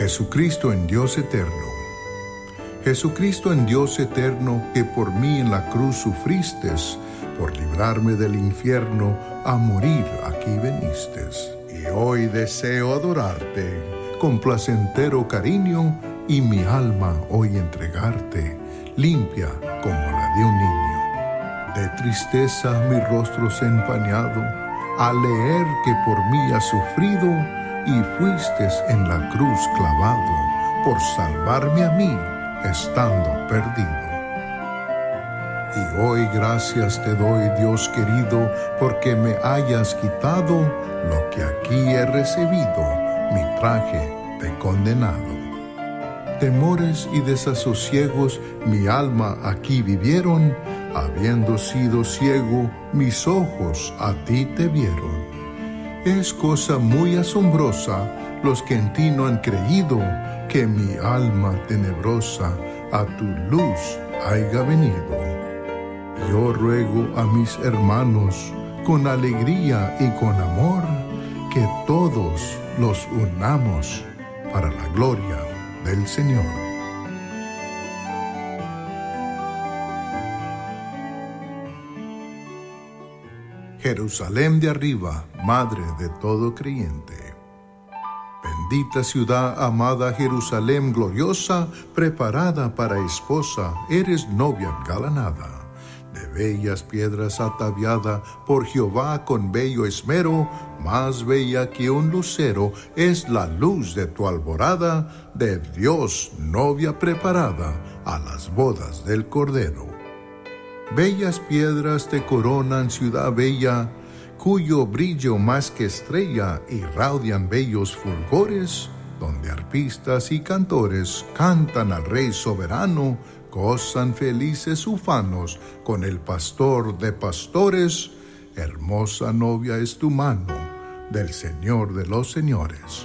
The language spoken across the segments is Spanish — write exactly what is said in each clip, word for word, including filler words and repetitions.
Jesucristo en Dios eterno. Jesucristo en Dios eterno, que por mí en la cruz sufriste, por librarme del infierno, a morir aquí veniste. Y hoy deseo adorarte con placentero cariño, y mi alma hoy entregarte, limpia como la de un niño. De tristeza mi rostro se ha empañado, al leer que por mí has sufrido, y fuiste en la cruz clavado, por salvarme a mí, estando perdido. Y hoy gracias te doy, Dios querido, porque me hayas quitado lo que aquí he recibido, mi traje de condenado. Temores y desasosiegos mi alma aquí vivieron, habiendo sido ciego, mis ojos a ti te vieron. Es cosa muy asombrosa los que en ti no han creído, que mi alma tenebrosa a tu luz haya venido. Yo ruego a mis hermanos con alegría y con amor, que todos los unamos para la gloria del Señor. Jerusalén de arriba, madre de todo creyente. Bendita ciudad, amada Jerusalén gloriosa, preparada para esposa, eres novia galanada. De bellas piedras ataviada por Jehová con bello esmero, más bella que un lucero es la luz de tu alborada, de Dios novia preparada a las bodas del Cordero. Bellas piedras te coronan, ciudad bella, cuyo brillo más que estrella irradian bellos fulgores, donde arpistas y cantores cantan al Rey soberano, gozan felices ufanos con el pastor de pastores. Hermosa novia es tu mano del Señor de los señores.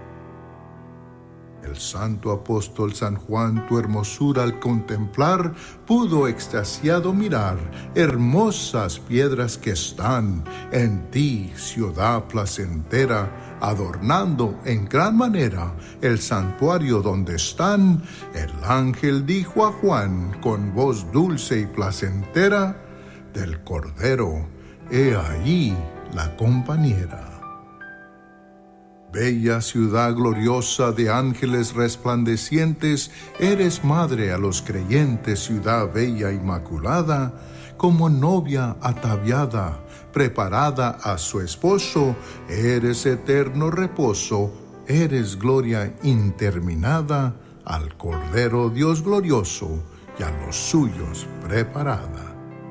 El santo apóstol San Juan tu hermosura al contemplar pudo extasiado mirar hermosas piedras que están en ti, ciudad placentera, adornando en gran manera el santuario donde están. El ángel dijo a Juan con voz dulce y placentera, del Cordero, he ahí la compañera. Bella ciudad gloriosa de ángeles resplandecientes, eres madre a los creyentes, ciudad bella inmaculada, como novia ataviada, preparada a su esposo, eres eterno reposo, eres gloria interminada, al Cordero Dios glorioso y a los suyos preparada.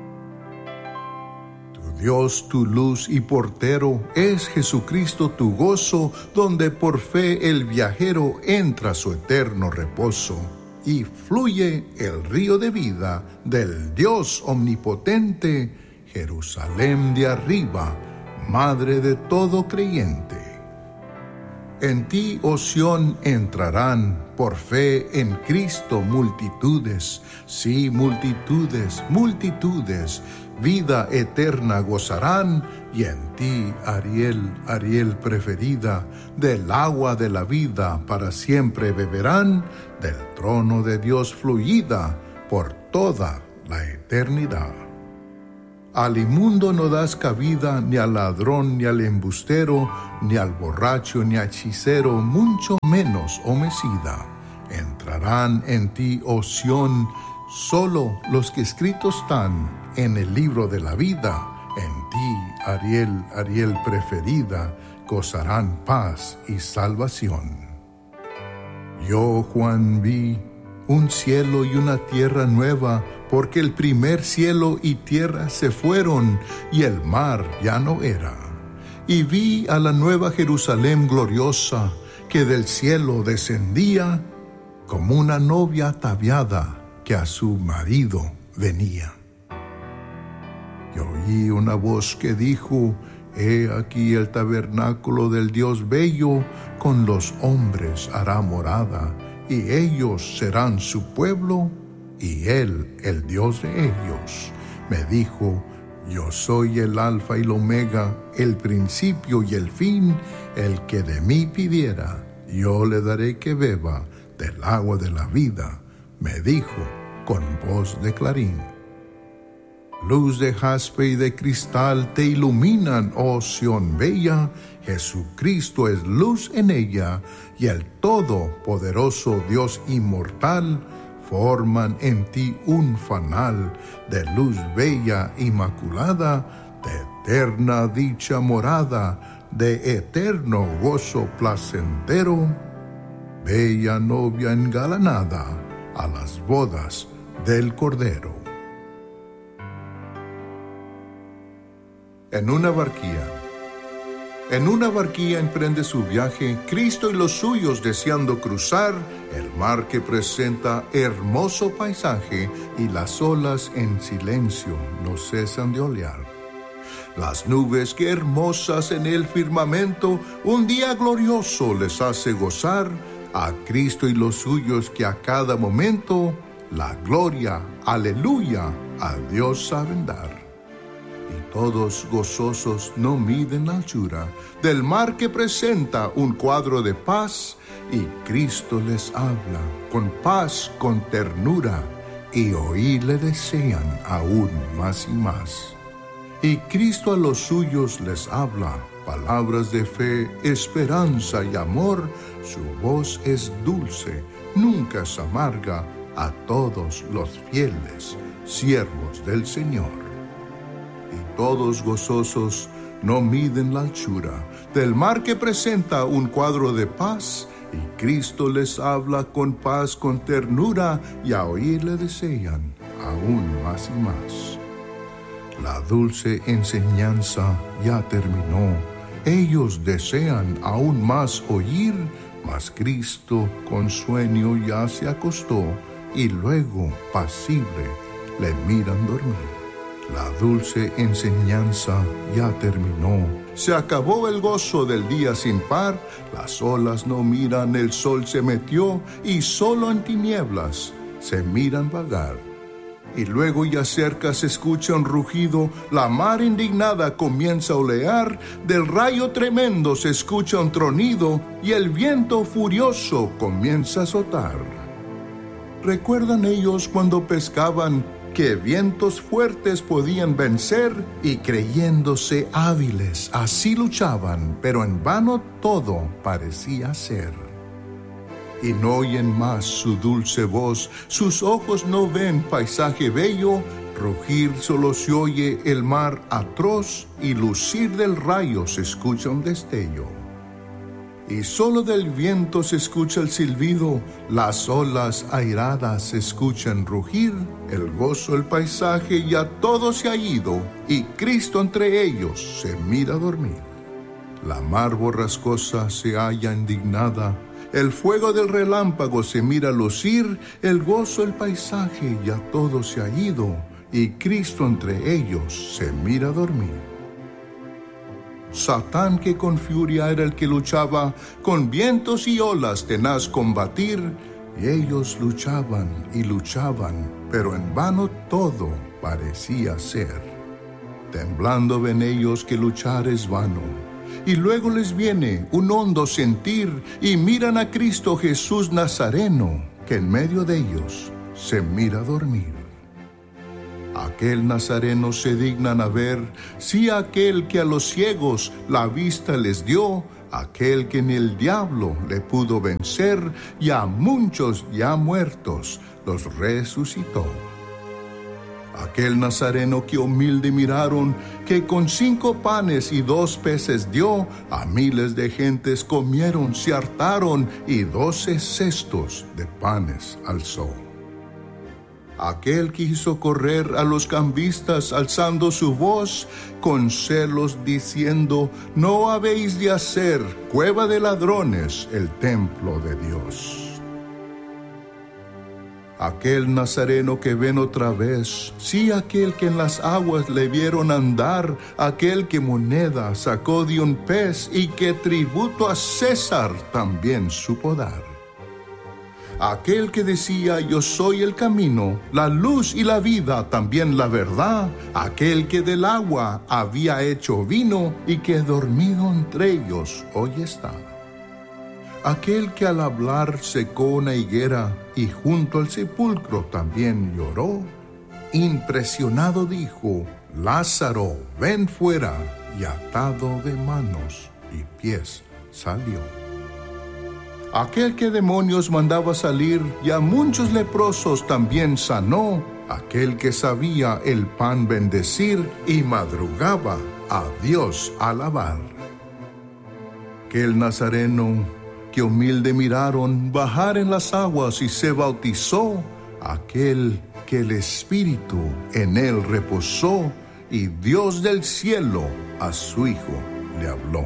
Dios tu luz y portero, es Jesucristo tu gozo, donde por fe el viajero entra a su eterno reposo, y fluye el río de vida del Dios omnipotente, Jerusalén de arriba, madre de todo creyente. En ti, oh Sión, entrarán por fe en Cristo multitudes, sí, multitudes, multitudes, vida eterna gozarán, y en ti, Ariel, Ariel preferida, del agua de la vida para siempre beberán, del trono de Dios fluida por toda la eternidad. Al inmundo no das cabida, ni al ladrón, ni al embustero, ni al borracho, ni a hechicero, mucho menos homicida. Entrarán en ti, oh Sión, solo los que escritos están en el libro de la vida. En ti, Ariel, Ariel preferida, gozarán paz y salvación. Yo, Juan, vi un cielo y una tierra nueva, porque el primer cielo y tierra se fueron, y el mar ya no era. Y vi a la nueva Jerusalén gloriosa, que del cielo descendía, como una novia ataviada que a su marido venía. Y oí una voz que dijo, he aquí el tabernáculo del Dios bello, con los hombres hará morada, y ellos serán su pueblo, y él el Dios de ellos. Me dijo, yo soy el alfa y el omega, el principio y el fin, el que de mí pidiera, yo le daré que beba del agua de la vida, me dijo con voz de clarín. Luz de jaspe y de cristal te iluminan, oh Sión bella, Jesucristo es luz en ella, y el todopoderoso Dios inmortal forman en ti un fanal de luz bella inmaculada, de eterna dicha morada, de eterno gozo placentero, bella novia engalanada a las bodas del Cordero. En una barquilla. En una barquilla emprende su viaje Cristo y los suyos deseando cruzar el mar que presenta hermoso paisaje y las olas en silencio no cesan de olear. Las nubes que hermosas en el firmamento un día glorioso les hace gozar a Cristo y los suyos que a cada momento la gloria, aleluya, a Dios saben dar. Y todos gozosos no miden la anchura del mar que presenta un cuadro de paz, y Cristo les habla con paz, con ternura, y oírle desean aún más y más. Y Cristo a los suyos les habla palabras de fe, esperanza y amor. Su voz es dulce, nunca es amarga a todos los fieles siervos del Señor. Y todos gozosos no miden la anchura del mar que presenta un cuadro de paz, y Cristo les habla con paz, con ternura, y a oírle desean aún más y más. La dulce enseñanza ya terminó, ellos desean aún más oír, mas Cristo con sueño ya se acostó, y luego, pasible, le miran dormir. La dulce enseñanza ya terminó, se acabó el gozo del día sin par, las olas no miran, el sol se metió, y solo en tinieblas se miran vagar. Y luego ya cerca se escucha un rugido, la mar indignada comienza a olear, del rayo tremendo se escucha un tronido, y el viento furioso comienza a azotar. ¿Recuerdan ellos cuando pescaban que vientos fuertes podían vencer, y creyéndose hábiles así luchaban, pero en vano todo parecía ser? Y no oyen más su dulce voz, sus ojos no ven paisaje bello, rugir solo se oye el mar atroz, y lucir del rayo se escucha un destello. Y solo del viento se escucha el silbido, las olas airadas se escuchan rugir, el gozo, el paisaje ya todo se ha ido, y Cristo entre ellos se mira dormir. La mar borrascosa se halla indignada, el fuego del relámpago se mira lucir, el gozo, el paisaje ya todo se ha ido, y Cristo entre ellos se mira dormir. Satán, que con furia era el que luchaba, con vientos y olas tenaz combatir, y ellos luchaban y luchaban, pero en vano todo parecía ser. Temblando ven ellos que luchar es vano, y luego les viene un hondo sentir, y miran a Cristo Jesús Nazareno, que en medio de ellos se mira dormir. Aquel Nazareno se dignan a ver, sí, aquel que a los ciegos la vista les dio, aquel que ni el diablo le pudo vencer, y a muchos ya muertos los resucitó. Aquel Nazareno que humilde miraron, que con cinco panes y dos peces dio, a miles de gentes comieron, se hartaron, y doce cestos de panes alzó. Aquel que hizo correr a los cambistas alzando su voz, con celos diciendo, no habéis de hacer cueva de ladrones el templo de Dios. Aquel Nazareno que ven otra vez, sí, aquel que en las aguas le vieron andar, aquel que moneda sacó de un pez y que tributo a César también supo dar. Aquel que decía, yo soy el camino, la luz y la vida, también la verdad. Aquel que del agua había hecho vino y que dormido entre ellos hoy está. aquel que al hablar secó una higuera y junto al sepulcro también lloró, impresionado dijo: Lázaro, ven fuera, y atado de manos y pies salió. Aquel que demonios mandaba salir y a muchos leprosos también sanó, aquel que sabía el pan bendecir y madrugaba a Dios alabar. Que el nazareno que humilde miraron bajar en las aguas y se bautizó, aquel que el Espíritu en él reposó y Dios del cielo a su Hijo le habló.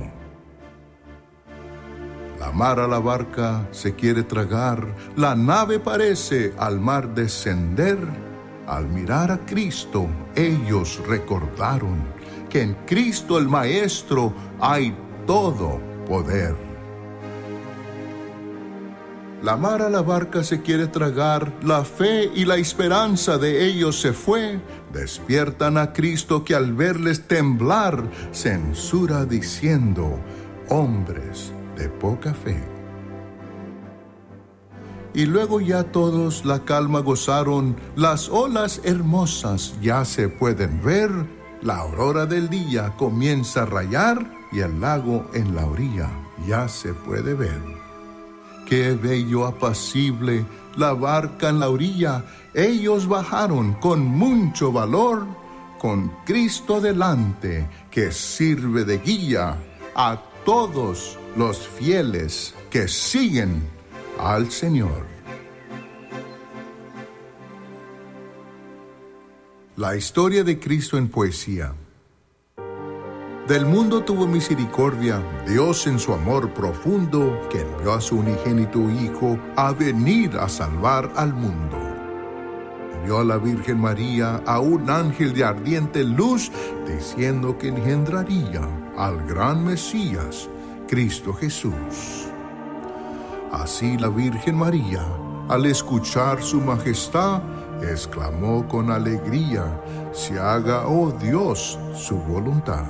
La mar a la barca se quiere tragar, la nave parece al mar descender. Al mirar a Cristo, ellos recordaron que en Cristo el Maestro hay todo poder. La mar a la barca se quiere tragar, la fe y la esperanza de ellos se fue. Despiertan a Cristo que al verles temblar, censura diciendo: hombres de poca fe. Y luego ya todos la calma gozaron, las olas hermosas ya se pueden ver, la aurora del día comienza a rayar y el lago en la orilla ya se puede ver. Qué bello apacible la barca en la orilla, ellos bajaron con mucho valor, con Cristo delante que sirve de guía a todos los fieles que siguen al Señor. La historia de Cristo en poesía. Del mundo tuvo misericordia, Dios en su amor profundo, que envió a su unigénito Hijo a venir a salvar al mundo. Envió a la Virgen María a un ángel de ardiente luz, diciendo que engendraría al gran Mesías, Cristo Jesús. Así la Virgen María, al escuchar su majestad, exclamó con alegría: se haga, oh Dios, su voluntad.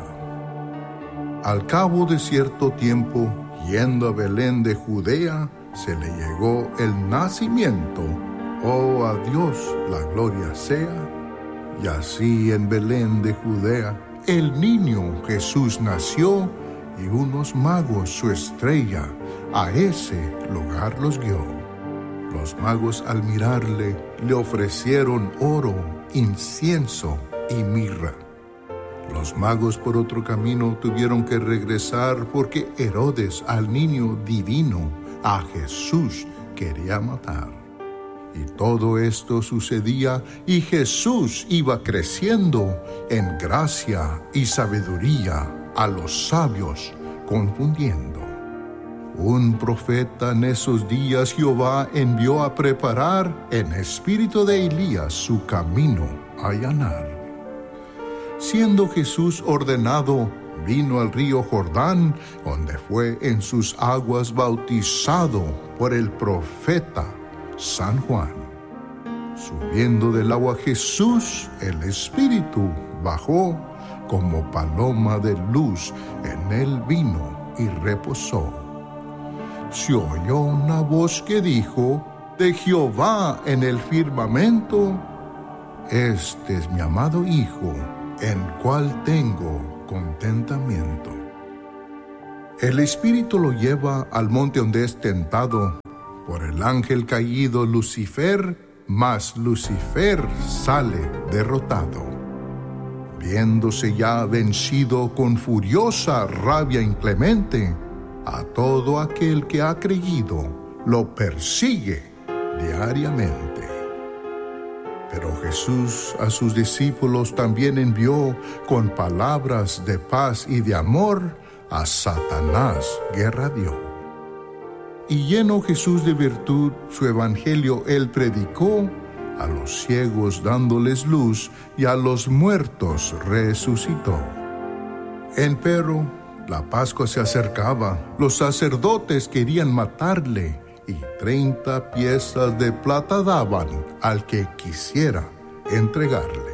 Al cabo de cierto tiempo, yendo a Belén de Judea, se le llegó el nacimiento. Oh, a Dios la gloria sea. Y así en Belén de Judea, el niño Jesús nació, y unos magos su estrella a ese lugar los guió. Los magos al mirarle le ofrecieron oro, incienso y mirra. Los magos por otro camino tuvieron que regresar porque Herodes al niño divino, a Jesús, quería matar. Y todo esto sucedía y Jesús iba creciendo en gracia y sabiduría, a los sabios confundiendo. Un profeta en esos días Jehová envió a preparar en espíritu de Elías su camino a allanar. Siendo Jesús ordenado, vino al río Jordán, donde fue en sus aguas bautizado por el profeta San Juan. Subiendo del agua Jesús, el Espíritu bajó como paloma de luz, en él vino y reposó. Se oyó una voz que dijo: de Jehová en el firmamento, este es mi amado Hijo, en cual tengo contentamiento. El Espíritu lo lleva al monte donde es tentado por el ángel caído Lucifer, mas Lucifer sale derrotado. Viéndose ya vencido con furiosa rabia inclemente, a todo aquel que ha creído lo persigue diariamente. Pero Jesús a sus discípulos también envió con palabras de paz y de amor, a Satanás guerra dio. Y lleno Jesús de virtud, su evangelio él predicó, a los ciegos dándoles luz y a los muertos resucitó. Empero la Pascua se acercaba, los sacerdotes querían matarle, y treinta piezas de plata daban al que quisiera entregarle.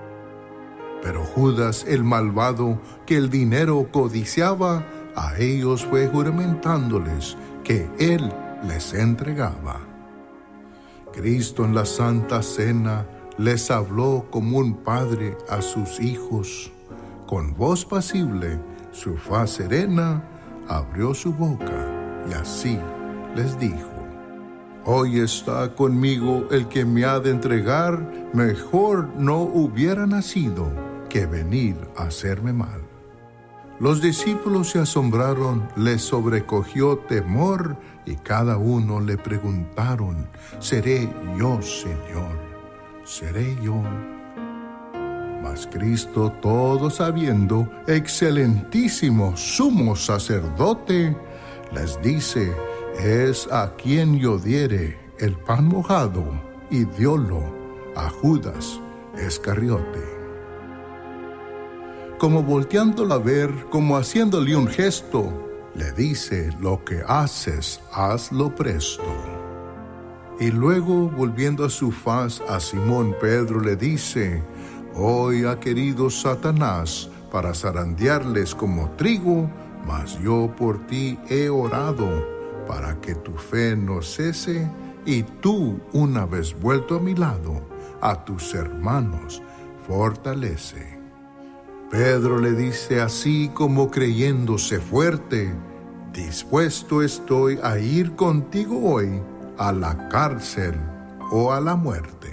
Pero Judas el malvado, que el dinero codiciaba, a ellos fue juramentándoles que Él les entregaba. Cristo en la Santa Cena les habló como un padre a sus hijos. Con voz pasible, su faz serena, abrió su boca y así les dijo: Hoy está conmigo el que me ha de entregar, mejor no hubiera nacido que venir a hacerme mal. Los discípulos se asombraron, les sobrecogió temor y cada uno le preguntaron: ¿Seré yo, Señor? ¿Seré yo? Mas Cristo, todo sabiendo, excelentísimo sumo sacerdote, les dice: es a quien yo diere el pan mojado, y diólo a Judas Iscariote. Como volteándola a ver, como haciéndole un gesto, le dice: lo que haces, hazlo presto. Y luego, volviendo a su faz a Simón Pedro, le dice: hoy ha querido Satanás para zarandearles como trigo, mas yo por ti he orado, para que tu fe no cese, y tú, una vez vuelto a mi lado, a tus hermanos fortalece. Pedro le dice así como creyéndose fuerte: dispuesto estoy a ir contigo hoy a la cárcel o a la muerte.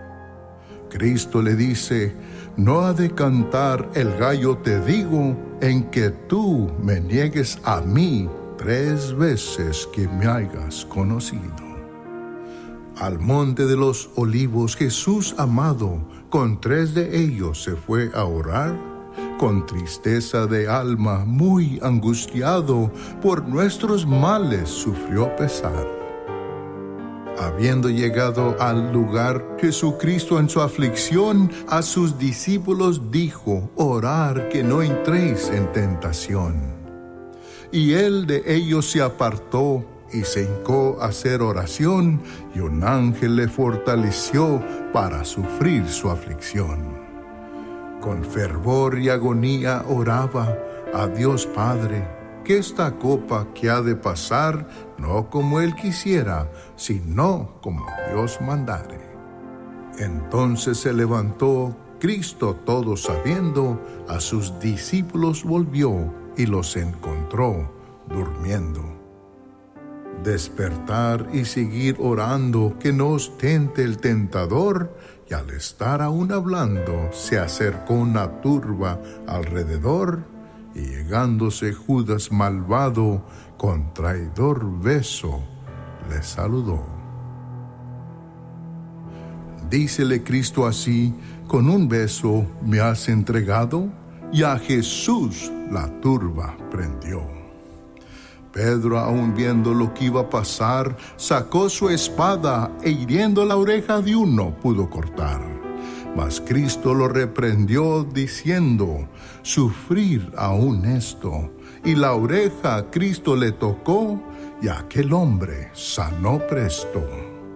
Cristo le dice: no ha de cantar el gallo, te digo, en que tú me niegues a mí tres veces que me hayas conocido. Al monte de los olivos, Jesús amado, con tres de ellos se fue a orar, con tristeza de alma, muy angustiado, por nuestros males sufrió pesar. Habiendo llegado al lugar, Jesucristo en su aflicción a sus discípulos dijo: orad que no entréis en tentación. Y él de ellos se apartó y se hincó a hacer oración, y un ángel le fortaleció para sufrir su aflicción. Con fervor y agonía oraba a Dios Padre, que esta copa que ha de pasar, no como él quisiera, sino como Dios mandare. Entonces se levantó Cristo, todo sabiendo, a sus discípulos volvió y los encontró durmiendo. Despertar y seguir orando, que no os tente el tentador, y al estar aún hablando, se acercó una turba alrededor, y llegándose Judas malvado, con traidor beso, le saludó. Dícele Cristo así: con un beso me has entregado, y a Jesús la turba prendió. Pedro, aun viendo lo que iba a pasar, sacó su espada e hiriendo la oreja de uno pudo cortar. Mas Cristo lo reprendió diciendo: sufrir aún esto. Y la oreja a Cristo le tocó, y aquel hombre sanó presto.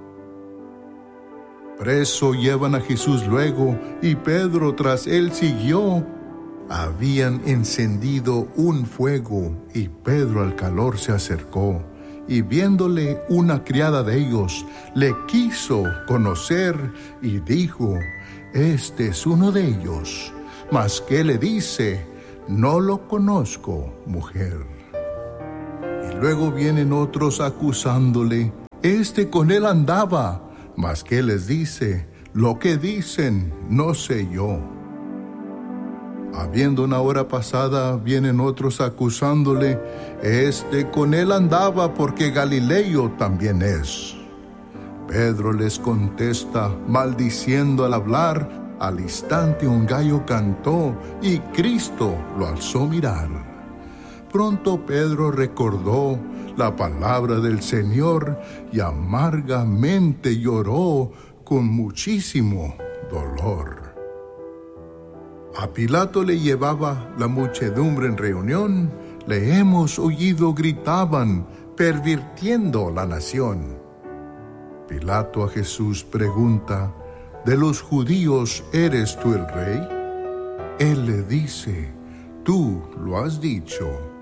Preso llevan a Jesús luego, y Pedro tras él siguió. Habían encendido un fuego, y Pedro al calor se acercó, y viéndole una criada de ellos, le quiso conocer, y dijo: este es uno de ellos. Mas ¿qué le dice? No lo conozco, mujer. Y luego vienen otros acusándole: este con él andaba. Mas ¿qué les dice? Lo que dicen, no sé yo. Habiendo una hora pasada, vienen otros acusándole: este con él andaba, porque Galileo también es. Pedro les contesta, maldiciendo al hablar. Al instante un gallo cantó, y Cristo lo alzó mirar. Pronto Pedro recordó la palabra del Señor, y amargamente lloró con muchísimo dolor. A Pilato le llevaba la muchedumbre en reunión, le hemos oído gritaban, pervirtiendo la nación. Pilato a Jesús pregunta: ¿de los judíos eres tú el rey? Él le dice: tú lo has dicho.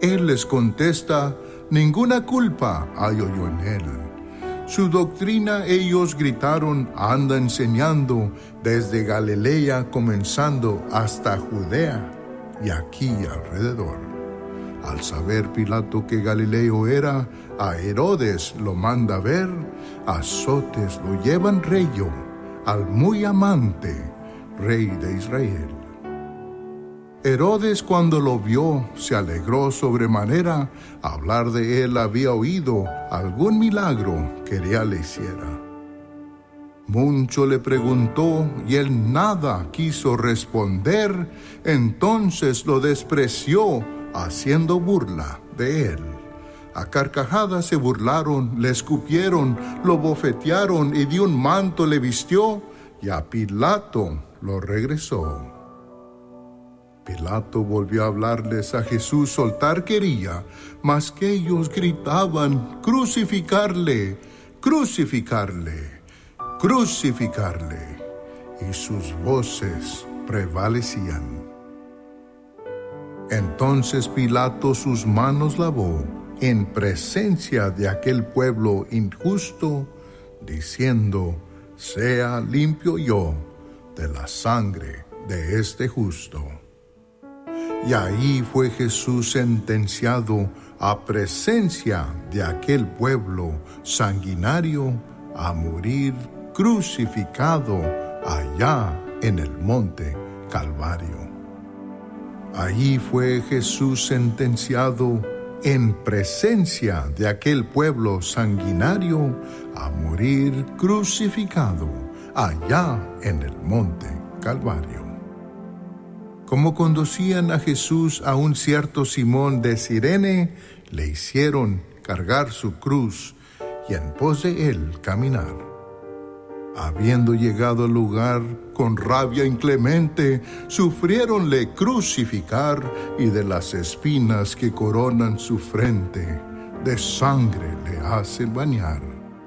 Él les contesta: ninguna culpa hallo yo en él. Su doctrina ellos gritaron anda enseñando desde Galilea comenzando hasta Judea y aquí alrededor. Al saber Pilato que Galileo era, a Herodes lo manda ver, azotes lo llevan reyo al muy amante rey de Israel. Herodes cuando lo vio se alegró sobremanera, hablar de él había oído, algún milagro quería le hiciera. Mucho le preguntó y él nada quiso responder, entonces lo despreció haciendo burla de él. A carcajadas se burlaron, le escupieron, lo bofetearon y de un manto le vistió y a Pilato lo regresó. Pilato volvió a hablarles a Jesús, soltar quería, mas que ellos gritaban, crucificarle, crucificarle, crucificarle, y sus voces prevalecían. Entonces Pilato sus manos lavó en presencia de aquel pueblo injusto, diciendo, sea limpio yo de la sangre de este justo. Y ahí fue Jesús sentenciado a presencia de aquel pueblo sanguinario a morir crucificado allá en el monte Calvario. Allí fue Jesús sentenciado en presencia de aquel pueblo sanguinario a morir crucificado allá en el monte Calvario. Como conducían a Jesús a un cierto Simón de Cirene, le hicieron cargar su cruz y en pos de él caminar. Habiendo llegado al lugar con rabia inclemente, sufriéronle crucificar y de las espinas que coronan su frente, de sangre le hacen bañar.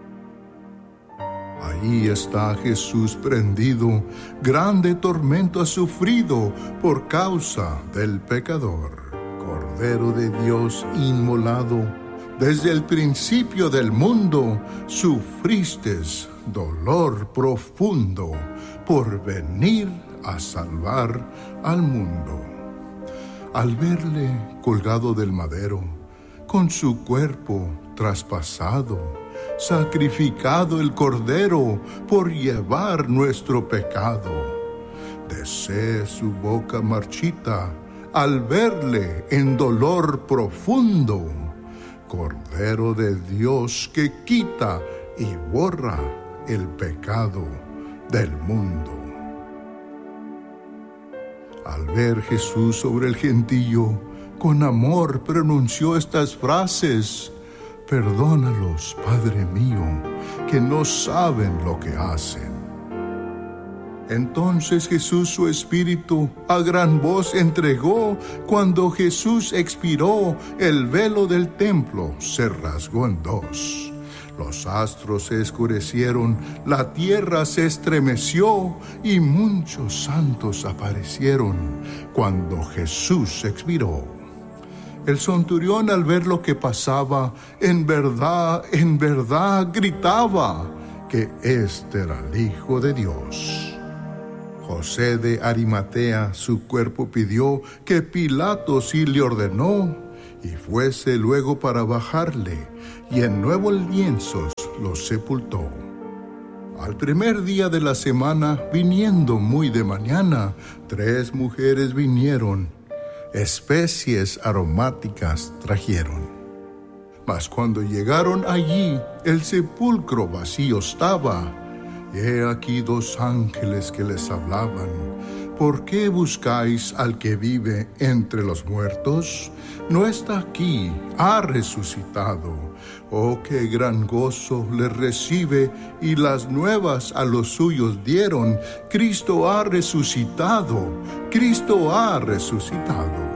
Ahí está Jesús prendido, grande tormento ha sufrido por causa del pecador. Cordero de Dios inmolado, desde el principio del mundo sufriste dolor profundo por venir a salvar al mundo. Al verle colgado del madero, con su cuerpo traspasado, sacrificado el Cordero por llevar nuestro pecado. Desee su boca marchita al verle en dolor profundo. Cordero de Dios que quita y borra el pecado del mundo. Al ver Jesús sobre el gentío, con amor pronunció estas frases: perdónalos, Padre mío, que no saben lo que hacen. Entonces Jesús su espíritu a gran voz entregó. Cuando Jesús expiró, el velo del templo se rasgó en dos. Los astros se oscurecieron, la tierra se estremeció y muchos santos aparecieron cuando Jesús expiró. El centurión al ver lo que pasaba, en verdad, en verdad gritaba que este era el Hijo de Dios. José de Arimatea su cuerpo pidió, que Pilato sí le ordenó, y fuese luego para bajarle, y en nuevos lienzos lo sepultó. Al primer día de la semana, viniendo muy de mañana, tres mujeres vinieron, especies aromáticas trajeron. Mas cuando llegaron allí, el sepulcro vacío estaba. He aquí dos ángeles que les hablaban: ¿por qué buscáis al que vive entre los muertos? No está aquí, ha resucitado. Oh, qué gran gozo les recibe, y las nuevas a los suyos dieron: Cristo ha resucitado, Cristo ha resucitado.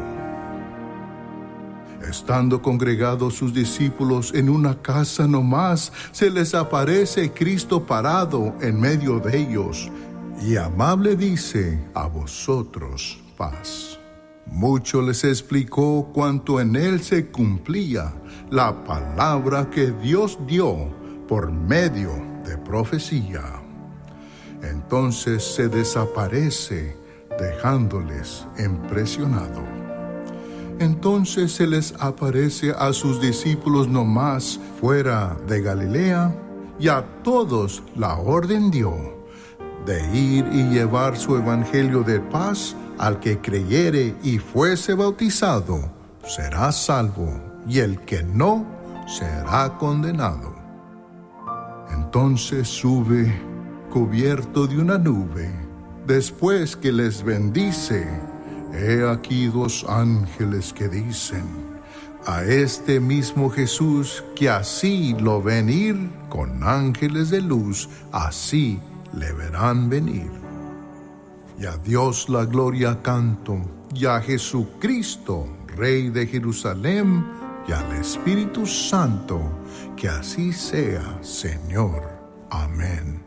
Estando congregados sus discípulos en una casa nomás, se les aparece Cristo parado en medio de ellos, y amable dice: a vosotros paz. mucho les explicó cuanto en él se cumplía la palabra que Dios dio por medio de profecía. Entonces se desaparece, dejándoles impresionados. Entonces se les aparece a sus discípulos nomás fuera de Galilea, y a todos la orden dio de ir y llevar su evangelio de paz. Al que creyere y fuese bautizado, será salvo, y el que no, será condenado. Entonces sube, cubierto de una nube. Después que les bendice, he aquí dos ángeles que dicen: a este mismo Jesús, que así lo ven ir, con ángeles de luz, así le verán venir. Y a Dios la gloria canto, y a Jesucristo, Rey de Jerusalén, y al Espíritu Santo, que así sea, Señor. Amén.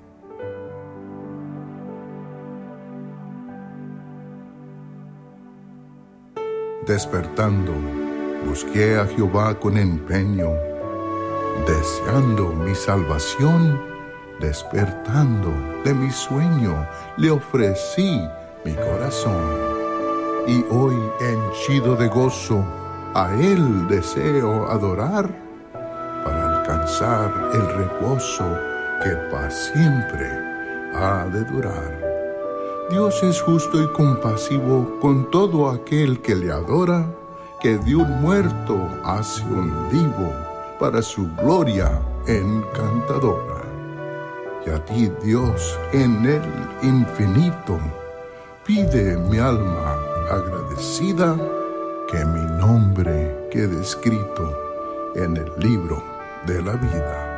Despertando, busqué a Jehová con empeño, deseando mi salvación. Despertando de mi sueño, le ofrecí mi corazón. Y hoy, henchido de gozo, a Él deseo adorar, para alcanzar el reposo que para siempre ha de durar. Dios es justo y compasivo con todo aquel que le adora, que de un muerto hace un vivo para su gloria encantadora. Y a ti, Dios, en el infinito, pide mi alma agradecida que mi nombre quede escrito en el libro de la vida.